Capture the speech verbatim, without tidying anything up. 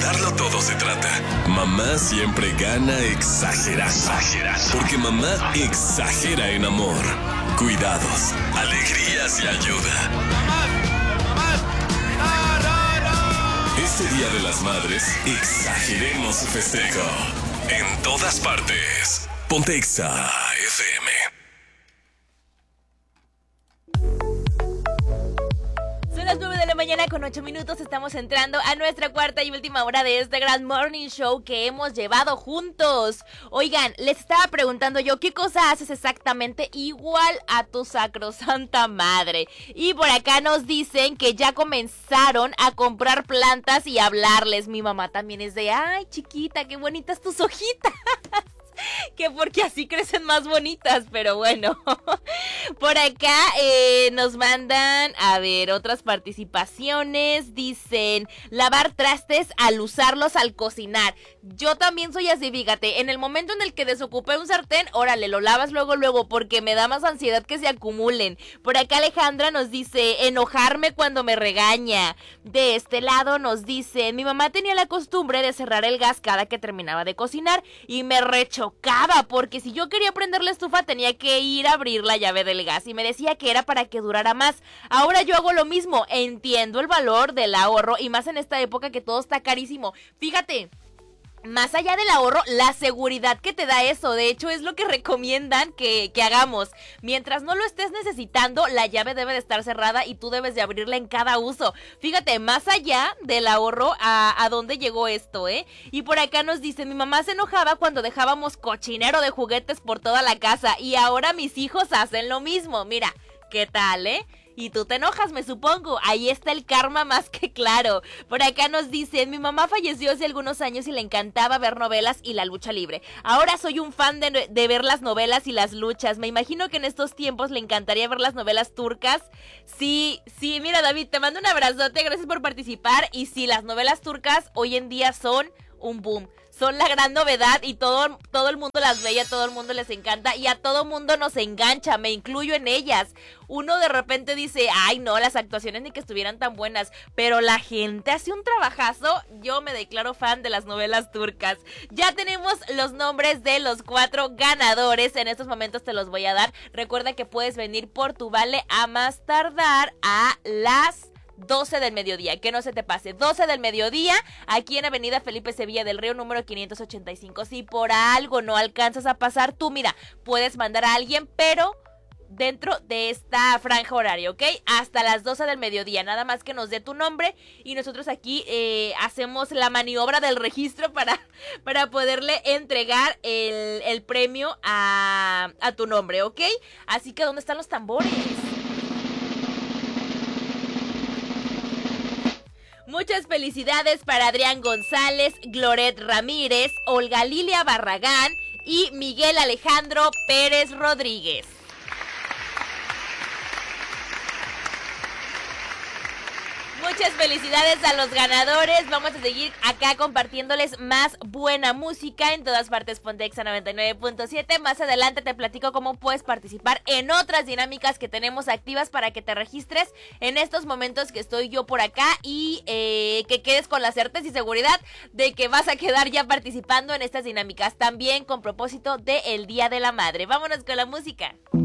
darlo todo se trata. Mamá siempre gana exagerando. Exagerando. Porque mamá exagera en amor, cuidados, alegrías y ayuda. Este Día de las Madres, exageremos su festejo. En todas partes. Ponte Exa F M. Las nueve de la mañana con ocho minutos estamos entrando a nuestra cuarta y última hora de este gran morning show que hemos llevado juntos. Oigan, les estaba preguntando yo, ¿qué cosa haces exactamente igual a tu sacrosanta madre? Y por acá nos dicen que ya comenzaron a comprar plantas y a hablarles. Mi mamá también es de, ay chiquita, qué bonitas tus hojitas. Que porque así crecen más bonitas, pero bueno. Por acá eh, nos mandan, a ver, otras participaciones. Dicen, lavar trastes al usarlos al cocinar. Yo también soy así, fíjate. En el momento en el que desocupé un sartén, órale, lo lavas luego, luego, porque me da más ansiedad que se acumulen. Por acá Alejandra nos dice, enojarme cuando me regaña. De este lado nos dice, mi mamá tenía la costumbre de cerrar el gas cada que terminaba de cocinar y me rechocaba porque si yo quería prender la estufa tenía que ir a abrir la llave del gas y me decía que era para que durara más. Ahora yo hago lo mismo, entiendo el valor del ahorro y más en esta época que todo está carísimo. Fíjate, más allá del ahorro, la seguridad que te da eso, de hecho es lo que recomiendan que, que hagamos. Mientras no lo estés necesitando, la llave debe de estar cerrada y tú debes de abrirla en cada uso. Fíjate, más allá del ahorro, a, a dónde llegó esto, ¿eh? Y por acá nos dice, mi mamá se enojaba cuando dejábamos cochinero de juguetes por toda la casa y ahora mis hijos hacen lo mismo. Mira, ¿qué tal, eh? Y tú te enojas, me supongo. Ahí está el karma más que claro. Por acá nos dicen, mi mamá falleció hace algunos años y le encantaba ver novelas y la lucha libre. Ahora soy un fan de, de ver las novelas y las luchas. Me imagino que en estos tiempos le encantaría ver las novelas turcas. Sí, sí, mira David, te mando un abrazote, gracias por participar. Y sí, las novelas turcas hoy en día son un boom. Son la gran novedad y todo, todo el mundo las ve y a todo el mundo les encanta y a todo mundo nos engancha, me incluyo en ellas. Uno de repente dice, ay no, las actuaciones ni que estuvieran tan buenas, pero la gente hace un trabajazo. Yo me declaro fan de las novelas turcas. Ya tenemos los nombres de los cuatro ganadores, en estos momentos te los voy a dar. Recuerda que puedes venir por tu vale a más tardar a las doce del mediodía, que no se te pase, doce del mediodía, aquí en Avenida Felipe Sevilla del Río, número quinientos ochenta y cinco. Si por algo no alcanzas a pasar, tú mira, puedes mandar a alguien, pero dentro de esta franja horaria, ¿ok? Hasta las doce del mediodía, nada más que nos dé tu nombre y nosotros aquí eh, hacemos la maniobra del registro para, para poderle entregar el, el premio a, a tu nombre, ¿ok? Así que, ¿dónde están los tambores? Muchas felicidades para Adrián González, Gloret Ramírez, Olga Lilia Barragán y Miguel Alejandro Pérez Rodríguez. Muchas felicidades a los ganadores. Vamos a seguir acá compartiéndoles más buena música en todas partes. Ponte Exa noventa y nueve punto siete. Más adelante te platico cómo puedes participar en otras dinámicas que tenemos activas para que te registres en estos momentos que estoy yo por acá y eh, que quedes con la certeza y seguridad de que vas a quedar ya participando en estas dinámicas. También con propósito del Día de la Madre. Vámonos con la música.